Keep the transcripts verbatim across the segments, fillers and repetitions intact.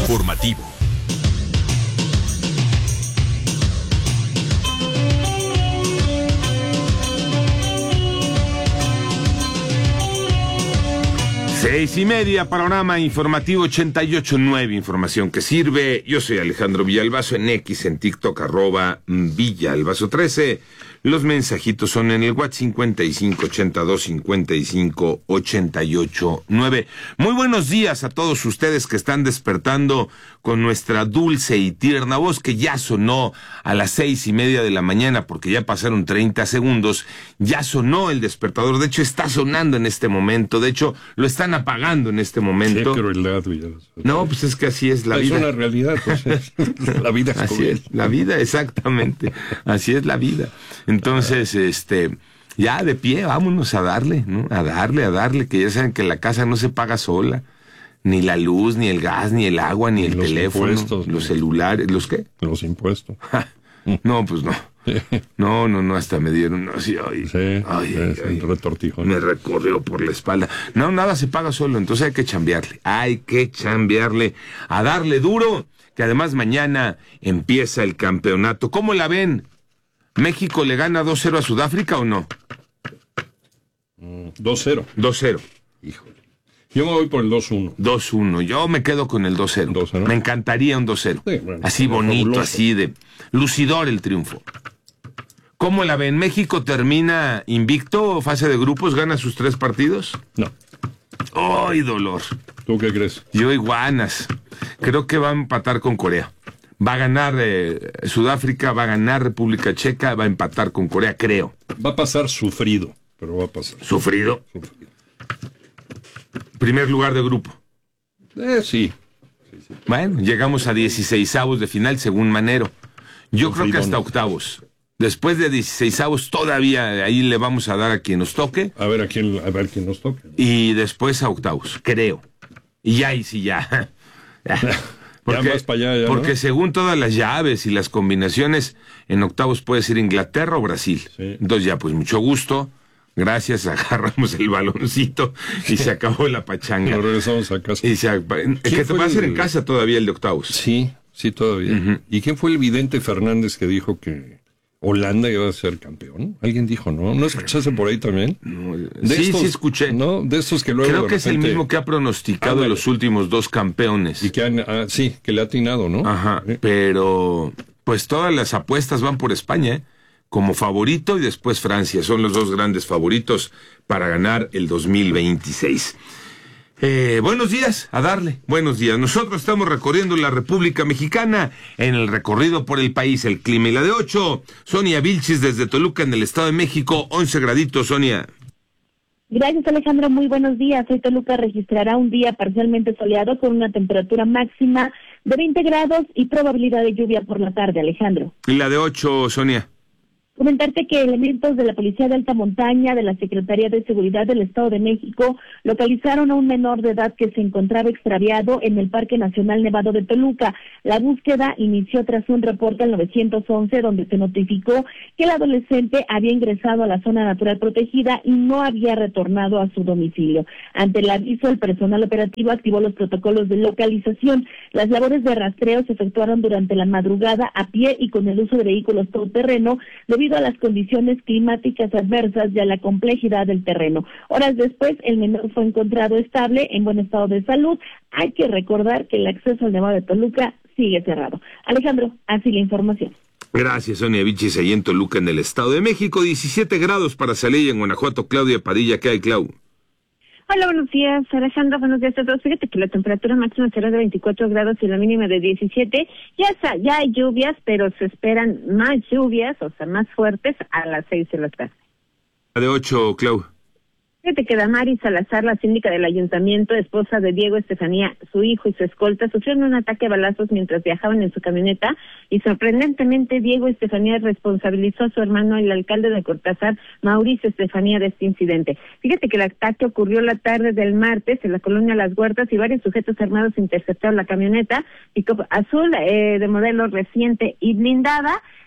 informativo. Seis y media, panorama informativo ochenta y ocho punto nueve, información que sirve. Yo soy Alejandro Villalbazo, en X, en TikTok, arroba Villalbazo trece. Los mensajitos son en el WhatsApp cincuenta y cinco ochenta y dos cincuenta y cinco ochenta y ocho nueve. Muy buenos días a todos ustedes que están despertando con nuestra dulce y tierna voz, que ya sonó a las seis y media de la mañana, porque ya pasaron treinta segundos. Ya sonó el despertador, de hecho está sonando en este momento, de hecho lo están apagando en este momento. Qué crueldad, Villalbazo. No, pues es que así es la es vida. Es una realidad, pues, la vida es así cruel. es, la vida, exactamente, así es la vida. Entonces, este, ya de pie, vámonos a darle, ¿no? A darle, a darle, que ya saben que la casa no se paga sola, ni la luz, ni el gas, ni el agua, ni el los teléfono, los ¿no? celulares, ¿los qué? Los impuestos. No, pues no. No, no, no, hasta me dieron así, ay, sí, ay, ay, ay, retortijón. Me recorrió por la espalda. No, nada se paga solo, entonces hay que chambearle, hay que chambearle, a darle duro, que además mañana empieza el campeonato. ¿Cómo la ven? ¿México le gana dos cero a Sudáfrica o no? dos cero. dos cero. Híjole. Yo me voy por el dos uno. dos uno. Yo me quedo con el dos cero. dos cero. Me encantaría un dos cero. Sí, bueno, así bonito, fabuloso. Así de lucidor el triunfo. ¿Cómo la ven? ¿México termina invicto, fase de grupos, gana sus tres partidos? No. ¡Ay, dolor! ¿Tú qué crees? Yo iguanas. Creo que va a empatar con Corea. Va a ganar eh, Sudáfrica, va a ganar República Checa, va a empatar con Corea, creo. Va a pasar sufrido, pero va a pasar. ¿Sufrido? Sufrido. Primer lugar de grupo. Eh, sí. sí, sí. Bueno, llegamos a dieciseisavos de final, según Manero. Yo Sufridón. creo que hasta octavos. Después de dieciseisavos todavía ahí le vamos a dar a quien nos toque. A ver a quién, a ver quién nos toque. Y después a octavos, creo. Y ya, y sí, ya. Porque, ya más para allá, ya, porque ¿no? según todas las llaves y las combinaciones, en octavos puede ser Inglaterra o Brasil. Sí. Entonces ya, pues mucho gusto. Gracias, agarramos el baloncito y se acabó la pachanga. Nos regresamos a casa. Y se, que te va a hacer el... en casa todavía el de octavos. Sí, sí, todavía. Uh-huh. ¿Y quién fue el vidente Fernández que dijo que Holanda iba a ser campeón? ¿Alguien dijo, no? ¿No escuchaste por ahí también? No, de sí, estos, sí escuché. ¿No? De estos que luego Creo de que repente... es el mismo que ha pronosticado ah, los últimos dos campeones. Y que han, ah, sí, que le ha atinado, ¿no? Ajá, ¿sí? Pero pues todas las apuestas van por España, ¿eh? Como favorito, y después Francia. Son los dos grandes favoritos para ganar el dos mil veintiséis. Eh, buenos días, a darle, buenos días. Nosotros estamos recorriendo la República Mexicana en el recorrido por el país, el clima y la de ocho. Sonia Vilchis desde Toluca en el Estado de México, once graditos, Sonia. Gracias, Alejandro, muy buenos días. Hoy Toluca registrará un día parcialmente soleado con una temperatura máxima de veinte grados y probabilidad de lluvia por la tarde, Alejandro. ¿Y la de ocho, Sonia? Comentarte que elementos de la Policía de Alta Montaña, de la Secretaría de Seguridad del Estado de México, localizaron a un menor de edad que se encontraba extraviado en el Parque Nacional Nevado de Toluca. La búsqueda inició tras un reporte al nueve once, donde se notificó que el adolescente había ingresado a la zona natural protegida y no había retornado a su domicilio. Ante el aviso, el personal operativo activó los protocolos de localización. Las labores de rastreo se efectuaron durante la madrugada a pie y con el uso de vehículos todoterreno, debido a las condiciones climáticas adversas y a la complejidad del terreno. Horas después, el menor fue encontrado estable, en buen estado de salud. Hay que recordar que el acceso al Nevado de Toluca sigue cerrado. Alejandro, así la información. Gracias, Sonia Vilchis, ahí en Toluca, en el Estado de México. diecisiete grados para salir en Guanajuato. Claudia Padilla, ¿qué hay, Clau? Hola, buenos días, Alejandro, buenos días a todos. Fíjate que la temperatura máxima será de veinticuatro grados y la mínima de diecisiete. Ya, está, ya hay lluvias, pero se esperan más lluvias, o sea, más fuertes, a las seis de la tarde. La de ocho, Clau. Fíjate que Damaris Salazar, la síndica del ayuntamiento, esposa de Diego Estefanía, su hijo y su escolta, sufrieron un ataque a balazos mientras viajaban en su camioneta y sorprendentemente Diego Estefanía responsabilizó a su hermano, el alcalde de Cortázar, Mauricio Estefanía, de este incidente. Fíjate que el ataque ocurrió la tarde del martes en la colonia Las Huertas y varios sujetos armados interceptaron la camioneta pick-up azul eh, de modelo reciente y blindada.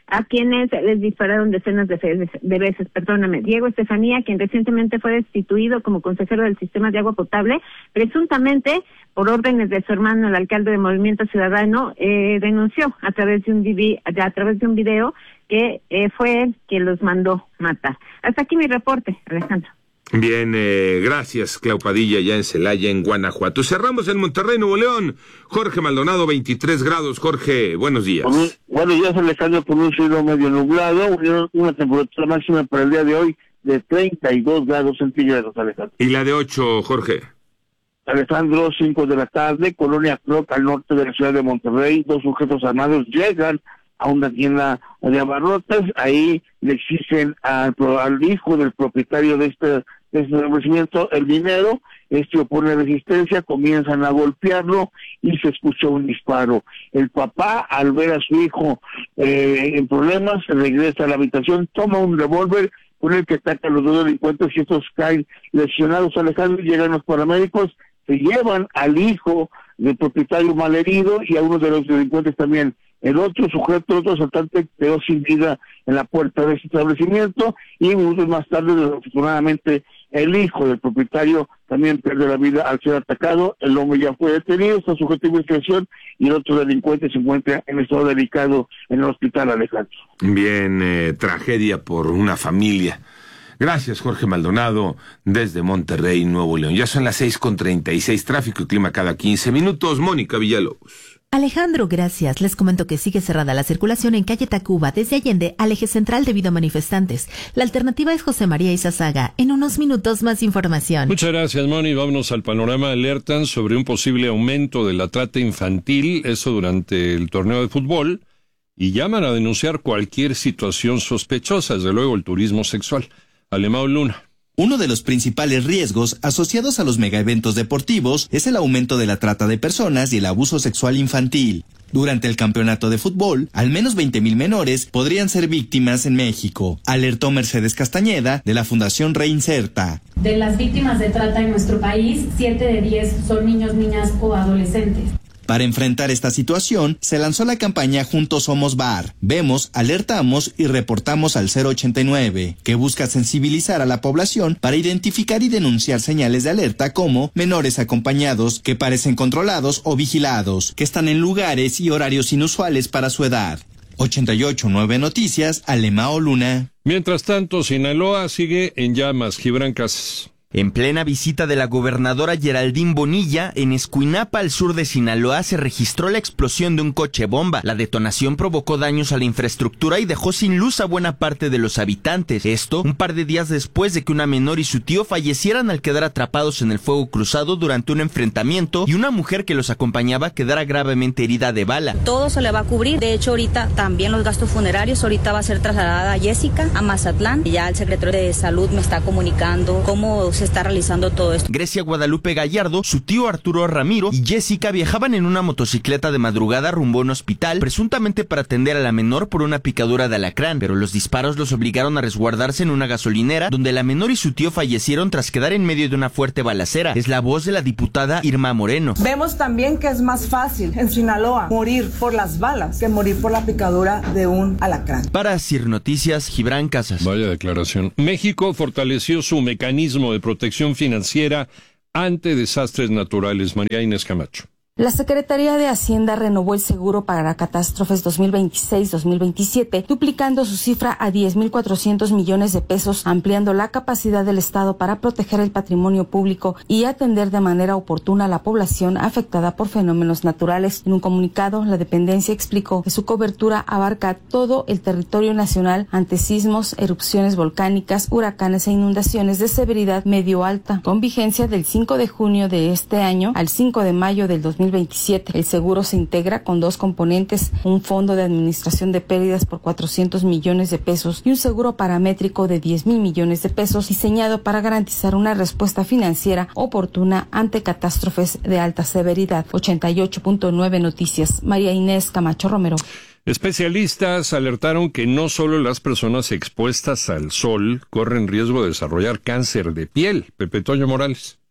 a quienes les dispararon decenas de, fe- de veces. Perdóname. Diego Estefanía, quien recientemente fue destituido como consejero del sistema de agua potable, presuntamente por órdenes de su hermano, el alcalde de Movimiento Ciudadano, eh, denunció a través de un divi- a través de un video que eh, fue él quien los mandó matar. Hasta aquí mi reporte, Alejandro. Bien, eh, gracias, Clau Padilla, ya en Celaya, en Guanajuato. Cerramos en Monterrey, Nuevo León. Jorge Maldonado, veintitrés grados. Jorge, buenos días. Un, buenos días, Alejandro, con un cielo medio nublado, una, una temperatura máxima para el día de hoy de treinta y dos grados centígrados, Alejandro. ¿Y la de ocho, Jorge? Alejandro, cinco de la tarde, Colonia Croc, al norte de la ciudad de Monterrey, dos sujetos armados llegan a una tienda de abarrotes, ahí le exigen al, al hijo del propietario de este, de este establecimiento el dinero, este opone resistencia, comienzan a golpearlo y se escuchó un disparo. El papá, al ver a su hijo eh, en problemas, regresa a la habitación, toma un revólver con el que ataca a los dos delincuentes y estos caen lesionados. Alejandro, llegan los paramédicos, se llevan al hijo del propietario malherido y a uno de los delincuentes también. El otro sujeto, el otro asaltante, quedó sin vida en la puerta de este establecimiento y minutos más tarde, desafortunadamente, el hijo del propietario también pierde la vida al ser atacado. El hombre ya fue detenido, está sujeto a investigación y el otro delincuente se encuentra en estado delicado en el hospital, Alejandro. Bien, eh, tragedia por una familia. Gracias, Jorge Maldonado, desde Monterrey, Nuevo León. Ya son las seis con treinta y seis, tráfico y clima cada quince minutos. Mónica Villalobos. Alejandro, gracias. Les comento que sigue cerrada la circulación en calle Tacuba desde Allende al eje central debido a manifestantes. La alternativa es José María Izazaga. En unos minutos más información. Muchas gracias, Moni. Vámonos al panorama. Alertan sobre un posible aumento de la trata infantil, eso durante el torneo de fútbol, y llaman a denunciar cualquier situación sospechosa, desde luego el turismo sexual. Alemão Luna. Uno de los principales riesgos asociados a los megaeventos deportivos es el aumento de la trata de personas y el abuso sexual infantil. Durante el campeonato de fútbol, al menos veinte mil menores podrían ser víctimas en México, alertó Mercedes Castañeda de la Fundación Reinserta. De las víctimas de trata en nuestro país, siete de diez son niños, niñas o adolescentes. Para enfrentar esta situación, se lanzó la campaña Juntos Somos Bar. Vemos, alertamos y reportamos al cero ochenta y nueve, que busca sensibilizar a la población para identificar y denunciar señales de alerta como menores acompañados que parecen controlados o vigilados, que están en lugares y horarios inusuales para su edad. ochenta y ocho punto nueve Noticias, Alemão Luna. Mientras tanto, Sinaloa sigue en llamas. Gibran Casas. En plena visita de la gobernadora Geraldine Bonilla, en Escuinapa, al sur de Sinaloa, se registró la explosión de un coche bomba. La detonación provocó daños a la infraestructura y dejó sin luz a buena parte de los habitantes. Esto, un par de días después de que una menor y su tío fallecieran al quedar atrapados en el fuego cruzado durante un enfrentamiento y una mujer que los acompañaba quedara gravemente herida de bala. Todo se le va a cubrir. De hecho, ahorita también los gastos funerarios. Ahorita va a ser trasladada a Jessica, a Mazatlán. Ya el secretario de Salud me está comunicando cómo se está realizando todo esto. Grecia Guadalupe Gallardo, su tío Arturo Ramiro y Jessica viajaban en una motocicleta de madrugada rumbo a un hospital, presuntamente para atender a la menor por una picadura de alacrán, pero los disparos los obligaron a resguardarse en una gasolinera, donde la menor y su tío fallecieron tras quedar en medio de una fuerte balacera. Es la voz de la diputada Irma Moreno. Vemos también que es más fácil en Sinaloa morir por las balas que morir por la picadura de un alacrán. Para Sir Noticias, Gibran Casas. Vaya declaración. México fortaleció su mecanismo de protección financiera ante desastres naturales. María Inés Camacho. La Secretaría de Hacienda renovó el seguro para catástrofes dos mil veintiséis dos mil veintisiete, duplicando su cifra a diez mil cuatrocientos millones de pesos, ampliando la capacidad del Estado para proteger el patrimonio público y atender de manera oportuna a la población afectada por fenómenos naturales. En un comunicado, la dependencia explicó que su cobertura abarca todo el territorio nacional ante sismos, erupciones volcánicas, huracanes e inundaciones de severidad medio-alta, con vigencia del cinco de junio de este año al cinco de mayo del dos mil veintisiete. El seguro se integra con dos componentes, un fondo de administración de pérdidas por cuatrocientos millones de pesos y un seguro paramétrico de diez mil millones de pesos, diseñado para garantizar una respuesta financiera oportuna ante catástrofes de alta severidad. ochenta y ocho punto nueve Noticias, María Inés Camacho Romero. Especialistas alertaron que no solo las personas expuestas al sol corren riesgo de desarrollar cáncer de piel. Pepe Toño Morales.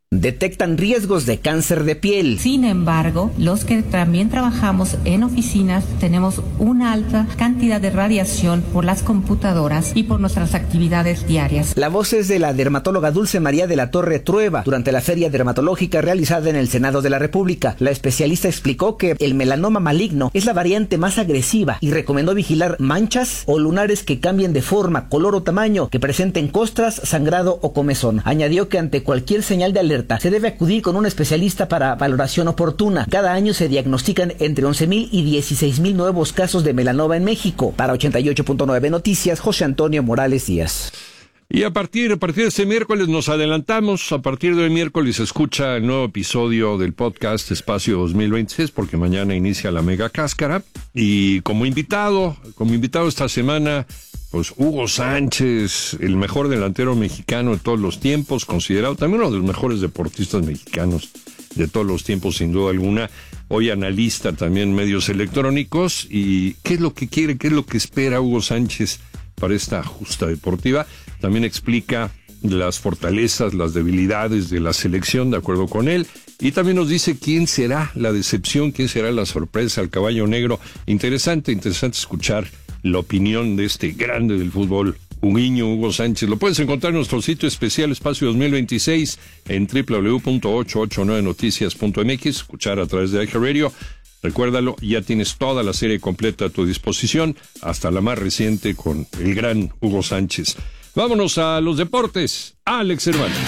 detectan riesgos de cáncer de piel. Sin embargo, los que también trabajamos en oficinas tenemos una alta cantidad de radiación por las computadoras y por nuestras actividades diarias. La voz es de la dermatóloga Dulce María de la Torre Trueba durante la feria dermatológica realizada en el Senado de la República. La especialista explicó que el melanoma maligno es la variante más agresiva y recomendó vigilar manchas o lunares que cambien de forma, color o tamaño, que presenten costras, sangrado o comezón. Añadió que ante cualquier señal de alerta se debe acudir con un especialista para valoración oportuna. Cada año se diagnostican entre once mil y dieciséis mil nuevos casos de melanoma en México. Para ochenta y ocho punto nueve Noticias, José Antonio Morales Díaz. Y a partir, a partir de este miércoles nos adelantamos, a partir de hoy miércoles se escucha el nuevo episodio del podcast Espacio dos mil veintiséis, porque mañana inicia la mega cáscara, y como invitado, como invitado esta semana, pues Hugo Sánchez, el mejor delantero mexicano de todos los tiempos, considerado también uno de los mejores deportistas mexicanos de todos los tiempos, sin duda alguna, hoy analista también en medios electrónicos, y qué es lo que quiere, qué es lo que espera Hugo Sánchez para esta justa deportiva. También explica las fortalezas, las debilidades de la selección, de acuerdo con él, y también nos dice quién será la decepción, quién será la sorpresa, el caballo negro. Interesante, interesante escuchar la opinión de este grande del fútbol, Huguiño, Hugo Sánchez. Lo puedes encontrar en nuestro sitio especial Espacio dos mil veintiséis en doble u doble u doble u punto ochocientos ochenta y nueve noticias punto m x, escuchar a través de iHeartRadio. Recuérdalo, ya tienes toda la serie completa a tu disposición, hasta la más reciente con el gran Hugo Sánchez. Vámonos a los deportes. Alex Cervantes.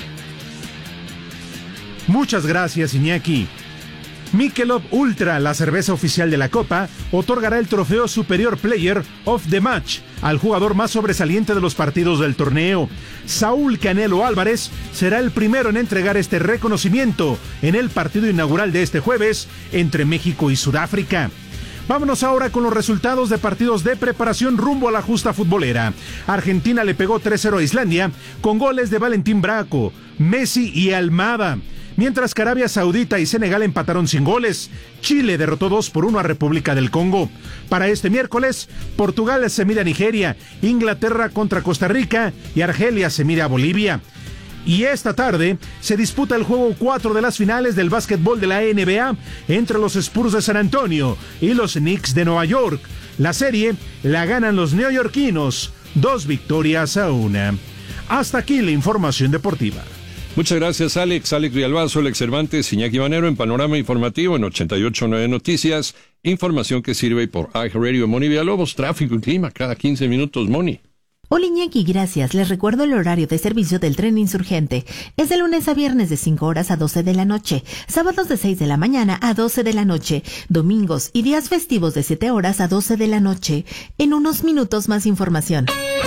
Muchas gracias, Iñaki. Michelob Ultra, la cerveza oficial de la Copa, otorgará el trofeo Superior Player of the Match al jugador más sobresaliente de los partidos del torneo. Saúl Canelo Álvarez será el primero en entregar este reconocimiento en el partido inaugural de este jueves entre México y Sudáfrica. Vámonos ahora con los resultados de partidos de preparación rumbo a la justa futbolera. Argentina le pegó tres cero a Islandia con goles de Valentín Braco, Messi y Almada. Mientras que Arabia Saudita y Senegal empataron sin goles. Chile derrotó dos por uno a República del Congo. Para este miércoles, Portugal se mide a Nigeria, Inglaterra contra Costa Rica y Argelia se mide a Bolivia. Y esta tarde se disputa el juego cuatro de las finales del básquetbol de la N B A entre los Spurs de San Antonio y los Knicks de Nueva York. La serie la ganan los neoyorquinos, dos victorias a una. Hasta aquí la información deportiva. Muchas gracias, Alex. Alex Villalbazo, Alex Cervantes, Iñaki Manero en Panorama Informativo en ochenta y ocho punto nueve Noticias. Información que sirve por iHeartRadio. Moni Villalobos, tráfico y clima cada quince minutos, Moni. Hola Iñaki, gracias. Les recuerdo el horario de servicio del tren insurgente. Es de lunes a viernes de cinco horas a doce de la noche, sábados de seis de la mañana a doce de la noche, domingos y días festivos de siete horas a doce de la noche. En unos minutos más información.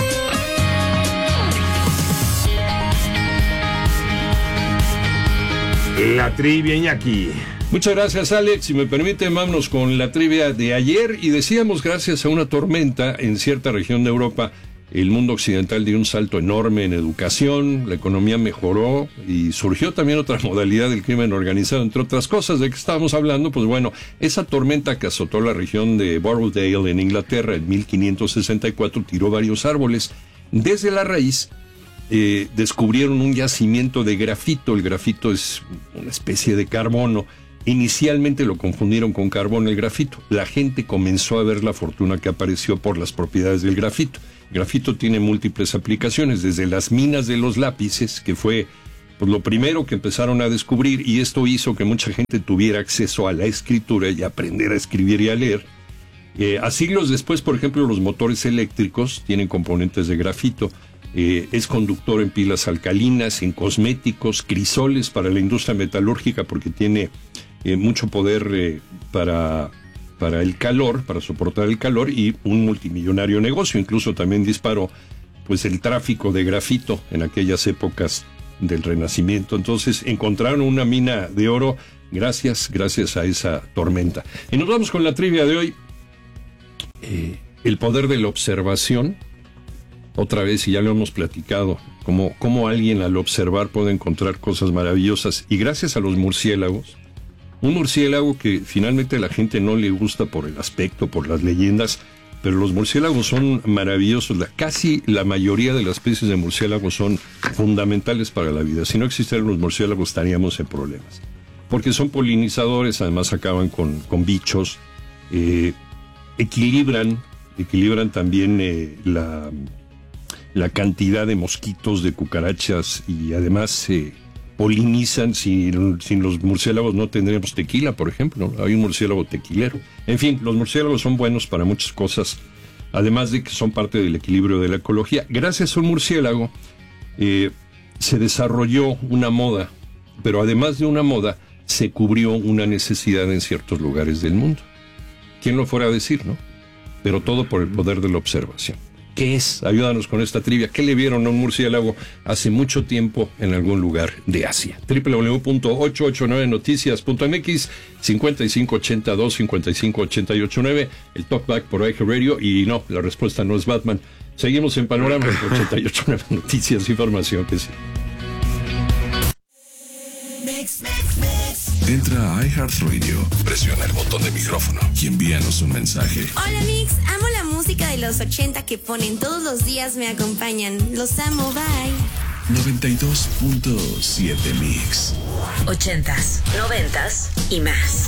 La trivia, Iñaki. Muchas gracias, Alex. Si me permite, vámonos con la trivia de ayer. Y decíamos, gracias a una tormenta en cierta región de Europa, el mundo occidental dio un salto enorme en educación, la economía mejoró y surgió también otra modalidad del crimen organizado, entre otras cosas. ¿De qué estábamos hablando? Pues bueno, esa tormenta que azotó la región de Borrowdale en Inglaterra en mil quinientos sesenta y cuatro tiró varios árboles. Desde la raíz eh, descubrieron un yacimiento de grafito. El grafito es una especie de carbono. Inicialmente lo confundieron con carbón el grafito. La gente comenzó a ver la fortuna que apareció por las propiedades del grafito. El grafito tiene múltiples aplicaciones, desde las minas de los lápices, que fue pues, lo primero que empezaron a descubrir, y esto hizo que mucha gente tuviera acceso a la escritura y aprender a escribir y a leer. Eh, a siglos después, por ejemplo, los motores eléctricos tienen componentes de grafito. Eh, es conductor en pilas alcalinas, en cosméticos, crisoles para la industria metalúrgica, porque tiene eh, mucho poder eh, para... para el calor, para soportar el calor, y un multimillonario negocio. Incluso también disparó pues el tráfico de grafito en aquellas épocas del Renacimiento. Entonces encontraron una mina de oro gracias, gracias a esa tormenta. Y nos vamos con la trivia de hoy. Eh, el poder de la observación, otra vez, y ya lo hemos platicado, como, como alguien al observar puede encontrar cosas maravillosas, y gracias a los murciélagos. Un murciélago que finalmente a la gente no le gusta por el aspecto, por las leyendas, pero los murciélagos son maravillosos. La, casi la mayoría de las especies de murciélagos son fundamentales para la vida. Si no existieran los murciélagos estaríamos en problemas. Porque son polinizadores, además acaban con, con bichos, eh, equilibran, equilibran también eh, la, la cantidad de mosquitos, de cucarachas y además eh, polinizan. Sin, sin los murciélagos no tendríamos tequila, por ejemplo, ¿no? Hay un murciélago tequilero. En fin, los murciélagos son buenos para muchas cosas, además de que son parte del equilibrio de la ecología. Gracias a un murciélago eh, se desarrolló una moda, pero además de una moda, se cubrió una necesidad en ciertos lugares del mundo. ¿Quién lo fuera a decir, no? Pero todo por el poder de la observación. ¿Qué es? Ayúdanos con esta trivia. ¿Qué le vieron a un murciélago hace mucho tiempo en algún lugar de Asia? doble u doble u doble u punto ochocientos ochenta y nueve noticias punto m x, cincuenta y cinco ochenta y dos, cincuenta y cinco ochenta y ocho nueve, el Talkback por I G Radio. Y no, la respuesta no es Batman. Seguimos en Panorama ochenta y ocho nueve Noticias, información que sí. Entra a iHeartRadio, presiona el botón de micrófono y envíanos un mensaje. Hola Mix, amo la música de los ochenta que ponen todos los días, me acompañan. Los amo, bye. noventa y dos punto siete Mix. Ochentas, noventas y más.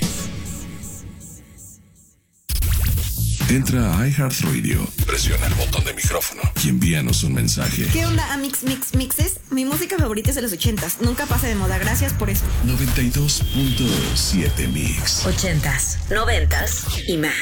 Entra a iHeartRadio, presiona el botón de micrófono y envíanos un mensaje. ¿Qué onda, Amix Mix Mixes? Mi música favorita es de los ochentas, nunca pasa de moda, gracias por eso. noventa y dos punto siete Mix. Ochentas, noventas y más.